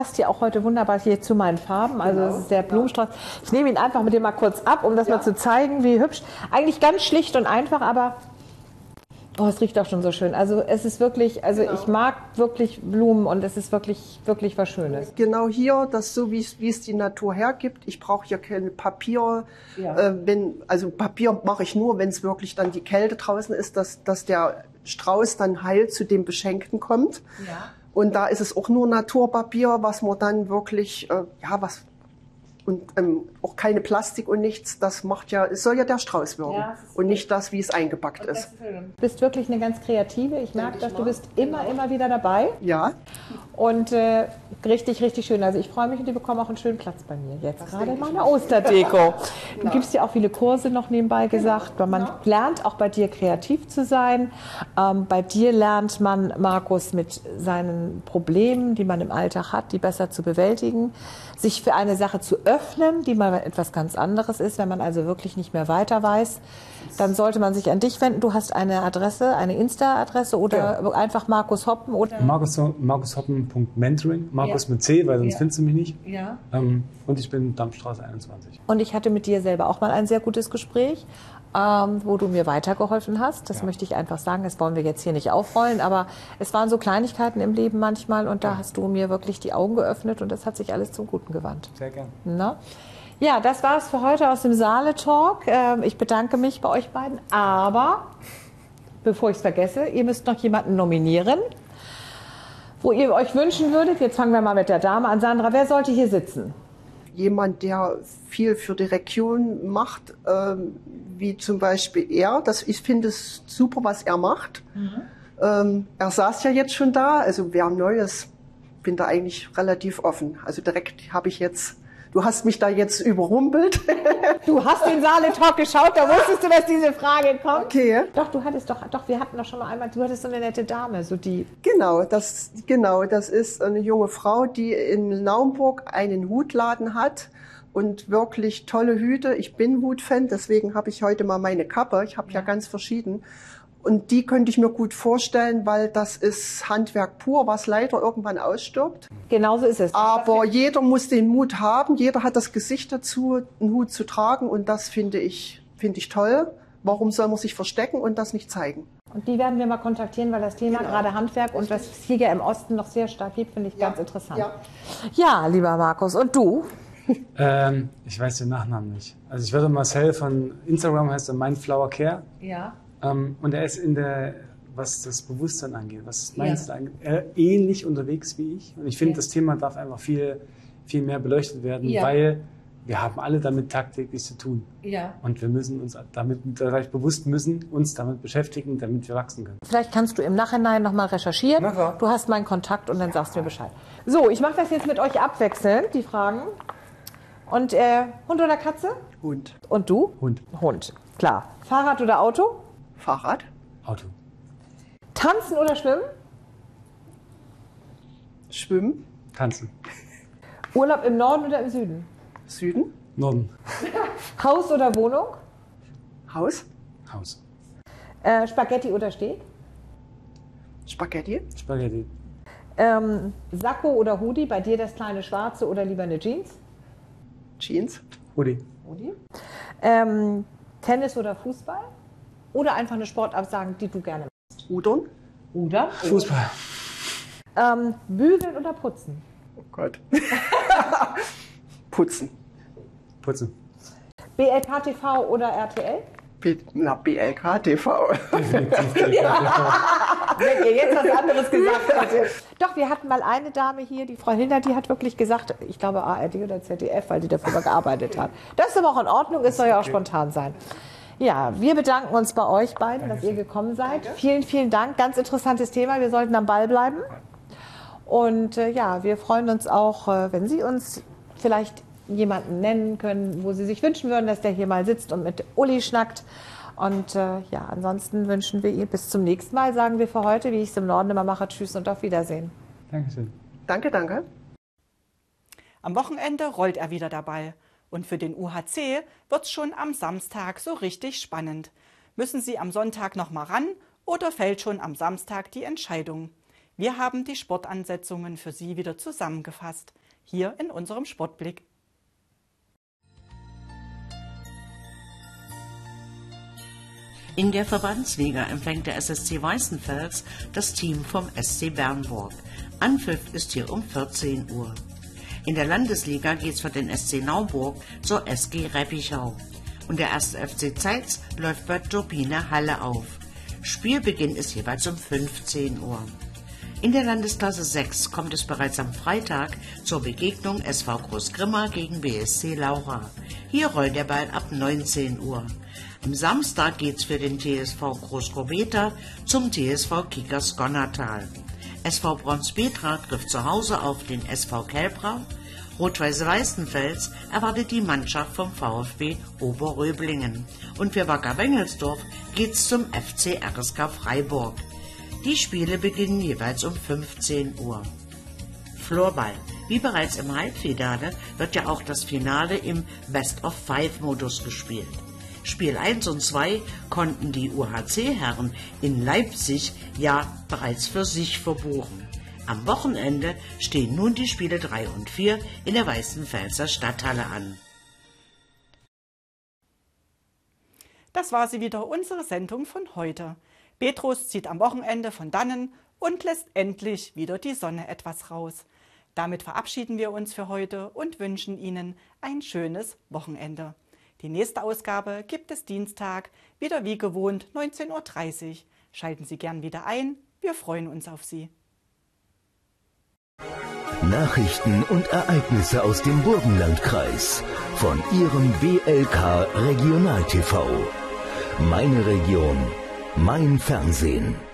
Passt hier auch heute wunderbar hier zu meinen Farben. Also es ist der Blumenstrauß. Ich nehme ihn einfach mit dir mal kurz ab, um das mal zu zeigen, wie hübsch. Eigentlich ganz schlicht und einfach, aber oh, es riecht auch schon so schön. Also es ist wirklich, also ich mag wirklich Blumen und es ist wirklich, wirklich was Schönes. Genau hier, das so wie es die Natur hergibt. Ich brauche hier kein Papier. Also Papier mache ich nur, wenn es wirklich dann die Kälte draußen ist, dass der Strauß dann heil zu dem Beschenkten kommt. Ja. Und da ist es auch nur Naturpapier, was man dann wirklich, auch keine Plastik und nichts, das macht ja, es soll ja der Strauß wirken und nicht das, wie es eingepackt ist. Du bist wirklich eine ganz Kreative. Ich merke, dass du bist immer wieder dabei. Ja. Und richtig, richtig schön. Also ich freue mich und die bekommen auch einen schönen Platz bei mir. Jetzt gerade meine Osterdeko. Du gibst ja auch viele Kurse noch nebenbei gesagt, weil man lernt auch bei dir kreativ zu sein. Bei dir lernt man, Markus, mit seinen Problemen, die man im Alltag hat, die besser zu bewältigen, sich für eine Sache zu öffnen, die mal etwas ganz anderes ist. Wenn man also wirklich nicht mehr weiter weiß, dann sollte man sich an dich wenden. Du hast eine Adresse, eine Insta-Adresse oder einfach Markus Hoppen? Oder? markushoppen.mentoring, Markus mit C, weil sonst findest du mich nicht. Ja. Und ich bin Dampfstraße 21. Und ich hatte mit dir selber auch mal ein sehr gutes Gespräch, wo du mir weitergeholfen hast. Das möchte ich einfach sagen. Das wollen wir jetzt hier nicht aufrollen, aber es waren so Kleinigkeiten im Leben manchmal und da hast du mir wirklich die Augen geöffnet und das hat sich alles zum Guten gewandt. Sehr gern. Na? Ja, das war es für heute aus dem Saale-Talk. Ich bedanke mich bei euch beiden, aber bevor ich es vergesse, ihr müsst noch jemanden nominieren, wo ihr euch wünschen würdet. Jetzt fangen wir mal mit der Dame an. Sandra, wer sollte hier sitzen? Jemand, der viel für die Region macht, wie zum Beispiel er. Ich finde es super, was er macht. Er saß ja jetzt schon da, also wer Neues, bin da eigentlich relativ offen. Also direkt habe ich jetzt, du hast mich da jetzt überrumpelt. Du hast den Saale-Talk geschaut, da wusstest du, dass diese Frage kommt. Okay. Doch, wir hatten doch schon mal einmal, du hattest so eine nette Dame, so die. Genau, das ist eine junge Frau, die in Naumburg einen Hutladen hat und wirklich tolle Hüte. Ich bin Hutfan, deswegen habe ich heute mal meine Kappe. Ich habe ja ganz verschieden. Und die könnte ich mir gut vorstellen, weil das ist Handwerk pur, was leider irgendwann ausstirbt. Genauso ist es. Aber jeder muss den Mut haben, jeder hat das Gesicht dazu, einen Hut zu tragen und das finde ich toll. Warum soll man sich verstecken und das nicht zeigen? Und die werden wir mal kontaktieren, weil das Thema gerade Handwerk und was es hier ja im Osten noch sehr stark gibt, finde ich ganz interessant. Ja, lieber Markus. Und du? Ich weiß den Nachnamen nicht. Also ich würde Marcel von Instagram, heißt er Mindflower Care. Ja. Und er ist was das Bewusstsein angeht, was das Mindset angeht, ähnlich unterwegs wie ich. Und ich finde, das Thema darf einfach viel, viel mehr beleuchtet werden, weil wir haben alle damit tagtäglich zu tun. Ja. Und wir müssen uns uns damit beschäftigen, damit wir wachsen können. Vielleicht kannst du im Nachhinein nochmal recherchieren. Du hast meinen Kontakt und dann sagst du mir Bescheid. So, ich mache das jetzt mit euch abwechselnd, die Fragen. Und Hund oder Katze? Hund. Und du? Hund. Hund, klar. Fahrrad oder Auto? Fahrrad. Auto. Tanzen oder schwimmen? Schwimmen. Tanzen. Urlaub im Norden oder im Süden? Süden. Norden. Haus oder Wohnung? Haus. Haus. Spaghetti oder Steak? Spaghetti. Spaghetti. Sakko oder Hoodie? Bei dir das kleine Schwarze oder lieber eine Jeans? Jeans. Hoodie. Hoodie. Tennis oder Fußball? Oder einfach eine Sportart sagen, die du gerne machst? Rudern. Rudern? Fußball. Bügeln oder putzen? Oh Gott. Putzen. Putzen. BLK TV oder RTL? BLK TV. Definitiv BLK TV. Wenn ihr jetzt was anderes gesagt hättet. Doch, wir hatten mal eine Dame hier, die Frau Hilder, die hat wirklich gesagt, ich glaube ARD oder ZDF, weil die dafür gearbeitet hat. Das ist aber auch in Ordnung, es soll ja auch spontan sein. Ja, wir bedanken uns bei euch beiden, dass ihr gekommen seid. Vielen, vielen Dank. Ganz interessantes Thema. Wir sollten am Ball bleiben. Und wir freuen uns auch, wenn Sie uns vielleicht jemanden nennen können, wo Sie sich wünschen würden, dass der hier mal sitzt und mit Uli schnackt. Und ansonsten wünschen wir Ihnen bis zum nächsten Mal, sagen wir für heute, wie ich es im Norden immer mache, tschüss und auf Wiedersehen. Dankeschön. Danke, danke. Am Wochenende rollt er wieder der Ball. Und für den UHC wird's schon am Samstag so richtig spannend. Müssen Sie am Sonntag noch mal ran oder fällt schon am Samstag die Entscheidung? Wir haben die Sportansetzungen für Sie wieder zusammengefasst, hier in unserem Sportblick. In der Verbandsliga empfängt der SSC Weißenfels das Team vom SC Bernburg. Anpfiff ist hier um 14 Uhr. In der Landesliga geht's für den SC Naumburg zur SG Reppichau. Und der 1. FC Zeitz läuft bei Turbine Halle auf. Spielbeginn ist jeweils um 15 Uhr. In der Landesklasse 6 kommt es bereits am Freitag zur Begegnung SV Großgrimma gegen BSC Laura. Hier rollt der Ball ab 19 Uhr. Am Samstag geht's für den TSV Großgrobeta zum TSV Kickers Gonnertal. SV Bronspetra trifft zu Hause auf den SV Kelbrau. Rot-Weiß Weißenfels erwartet die Mannschaft vom VfB Oberröblingen. Und für Wacker Wengelsdorf geht's zum FC RSK Freiburg. Die Spiele beginnen jeweils um 15 Uhr. Floorball. Wie bereits im Halbfinale wird ja auch das Finale im Best-of-5-Modus gespielt. Spiel 1 und 2 konnten die UHC-Herren in Leipzig ja bereits für sich verbuchen. Am Wochenende stehen nun die Spiele 3 und 4 in der Weißenfelser Stadthalle an. Das war sie wieder, unsere Sendung von heute. Petrus zieht am Wochenende von dannen und lässt endlich wieder die Sonne etwas raus. Damit verabschieden wir uns für heute und wünschen Ihnen ein schönes Wochenende. Die nächste Ausgabe gibt es Dienstag, wieder wie gewohnt 19:30 Uhr. Schalten Sie gern wieder ein, wir freuen uns auf Sie. Nachrichten und Ereignisse aus dem Burgenlandkreis von Ihrem BLK Regional TV. Meine Region, mein Fernsehen.